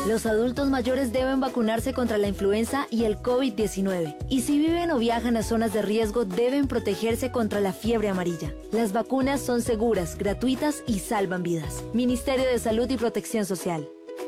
Los adultos mayores deben vacunarse contra la influenza y el COVID-19. Y si viven o viajan a zonas de riesgo, deben protegerse contra la fiebre amarilla. Las vacunas son seguras, gratuitas y salvan vidas. Ministerio de Salud y Protección Social.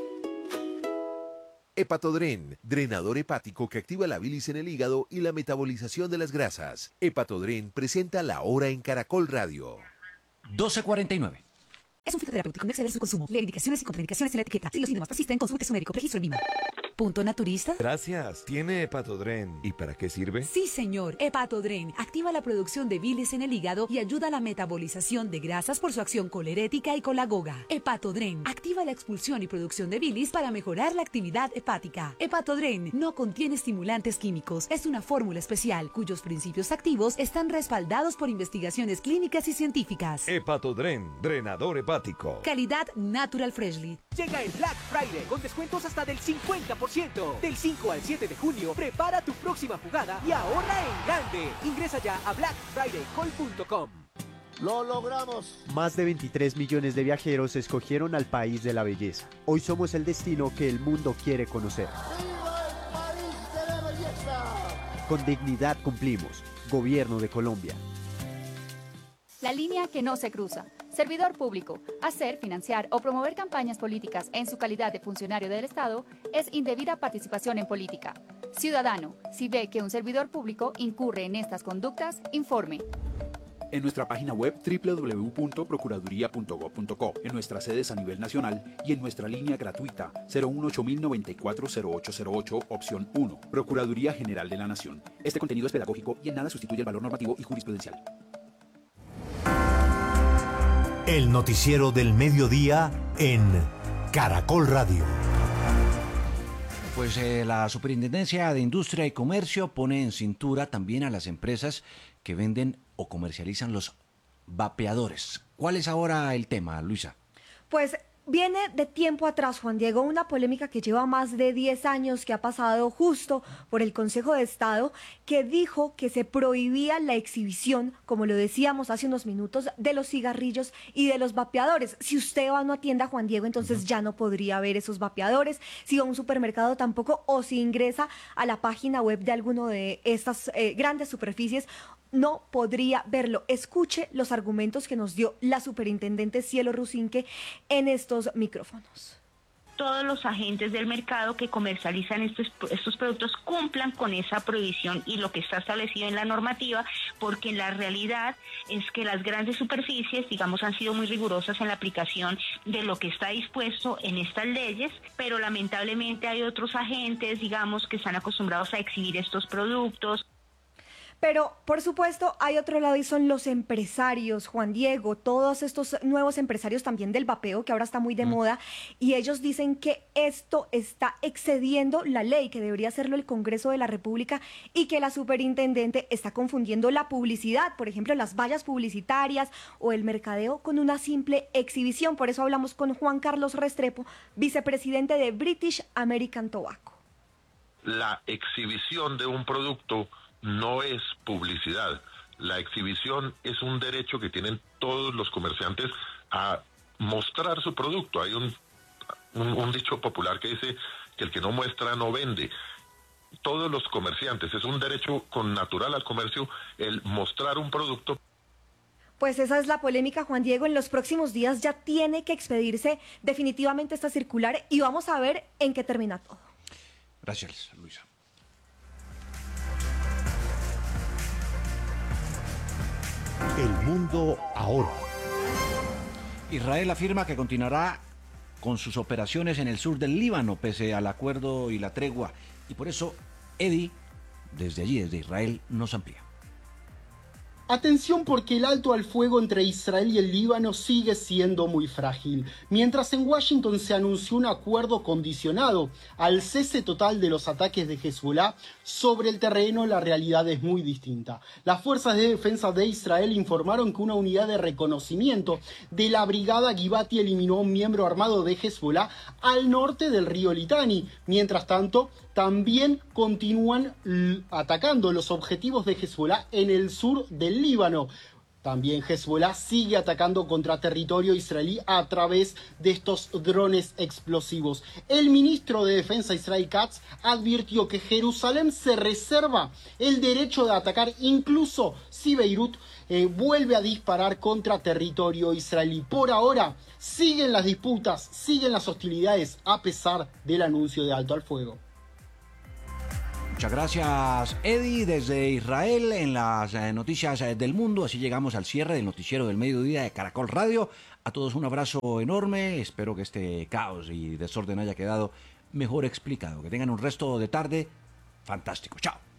Hepatodren, drenador hepático que activa la bilis en el hígado y la metabolización de las grasas. Hepatodren presenta La Hora en Caracol Radio. 12:49. Es un fitoterapéutico, no exceder su consumo. Lee indicaciones y contraindicaciones en la etiqueta. Si los síntomas persisten, consulte a su médico. Registro en Lima. ¿Punto naturista? Gracias. ¿Tiene Hepatodren? ¿Y para qué sirve? Sí, señor. Hepatodren activa la producción de bilis en el hígado y ayuda a la metabolización de grasas por su acción colerética y colagoga. Hepatodren activa la expulsión y producción de bilis para mejorar la actividad hepática. Hepatodren no contiene estimulantes químicos. Es una fórmula especial cuyos principios activos están respaldados por investigaciones clínicas y científicas. Hepatodren, drenador hepático. Calidad Natural Freshly. Llega el Black Friday con descuentos hasta del 50%. Del 5 al 7 de junio, prepara tu próxima jugada y ahorra en grande. Ingresa ya a blackfridaycall.com. ¡Lo logramos! Más de 23 millones de viajeros escogieron al país de la belleza. Hoy somos el destino que el mundo quiere conocer. ¡Viva el país de la belleza! Con dignidad cumplimos. Gobierno de Colombia. La línea que no se cruza. Servidor público. Hacer, financiar o promover campañas políticas en su calidad de funcionario del Estado es indebida participación en política. Ciudadano, si ve que un servidor público incurre en estas conductas, informe. En nuestra página web www.procuraduría.gov.co, en nuestras sedes a nivel nacional y en nuestra línea gratuita 018-094-0808, opción 1. Procuraduría General de la Nación. Este contenido es pedagógico y en nada sustituye el valor normativo y jurisprudencial. El noticiero del mediodía en Caracol Radio. Pues la Superintendencia de Industria y Comercio pone en cintura también a las empresas que venden o comercializan los vapeadores. ¿Cuál es ahora el tema, Luisa? Pues viene de tiempo atrás, Juan Diego, una polémica que lleva más de 10 años, que ha pasado justo por el Consejo de Estado, que dijo que se prohibía la exhibición, como lo decíamos hace unos minutos, de los cigarrillos y de los vapeadores. Si usted va a una tienda, Juan Diego, entonces ya no podría ver esos vapeadores. Si va a un supermercado tampoco, o si ingresa a la página web de alguno de estas grandes superficies, no podría verlo. Escuche los argumentos que nos dio la superintendente Cielo Rusinque en estos micrófonos. Todos los agentes del mercado que comercializan estos productos cumplan con esa prohibición y lo que está establecido en la normativa, porque la realidad es que las grandes superficies, digamos, han sido muy rigurosas en la aplicación de lo que está dispuesto en estas leyes, pero lamentablemente hay otros agentes, digamos, que están acostumbrados a exhibir estos productos. Pero, por supuesto, hay otro lado y son los empresarios, Juan Diego, todos estos nuevos empresarios también del vapeo, que ahora está muy de moda, y ellos dicen que esto está excediendo la ley, que debería hacerlo el Congreso de la República, y que la superintendente está confundiendo la publicidad, por ejemplo, las vallas publicitarias o el mercadeo con una simple exhibición. Por eso hablamos con Juan Carlos Restrepo, vicepresidente de British American Tobacco. La exhibición de un producto no es publicidad. La exhibición es un derecho que tienen todos los comerciantes a mostrar su producto. Hay un dicho popular que dice que el que no muestra no vende. Todos los comerciantes, es un derecho natural al comercio el mostrar un producto. Pues esa es la polémica, Juan Diego. En los próximos días ya tiene que expedirse definitivamente esta circular y vamos a ver en qué termina todo. Gracias, Luisa. El mundo ahora. Israel afirma que continuará con sus operaciones en el sur del Líbano pese al acuerdo y la tregua. Y por eso, Eddie, desde allí, desde Israel, nos amplía. Atención, porque el alto al fuego entre Israel y el Líbano sigue siendo muy frágil. Mientras en Washington se anunció un acuerdo condicionado al cese total de los ataques de Hezbollah, sobre el terreno la realidad es muy distinta. Las fuerzas de defensa de Israel informaron que una unidad de reconocimiento de la brigada Givati eliminó a un miembro armado de Hezbollah al norte del río Litani. Mientras tanto, también continúan atacando los objetivos de Hezbollah en el sur del Líbano. También Hezbollah sigue atacando contra territorio israelí a través de estos drones explosivos. El ministro de Defensa Israel Katz advirtió que Jerusalén se reserva el derecho de atacar incluso si Beirut vuelve a disparar contra territorio israelí. Por ahora siguen las disputas, siguen las hostilidades a pesar del anuncio de alto al fuego. Muchas gracias, Eddie, desde Israel en las noticias del mundo. Así llegamos al cierre del noticiero del mediodía de Caracol Radio. A todos un abrazo enorme. Espero que este caos y desorden haya quedado mejor explicado. Que tengan un resto de tarde fantástico. Chao.